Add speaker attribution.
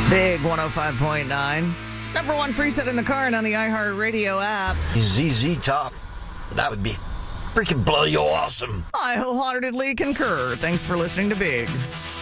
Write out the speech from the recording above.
Speaker 1: Big 105.9. Number one preset in the car and on the iHeartRadio app.
Speaker 2: ZZ Top. That would be freaking bloody awesome.
Speaker 1: I wholeheartedly concur. Thanks for listening to Big.